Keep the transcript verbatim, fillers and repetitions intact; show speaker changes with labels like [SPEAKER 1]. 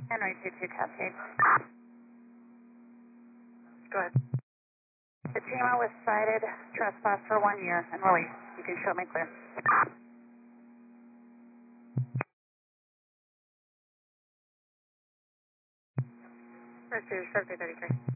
[SPEAKER 1] Henry two two Cascade. Go ahead. Fatima was cited trespass for one year and released. You can show me clear. Pursuit, Sharpie thirty-three.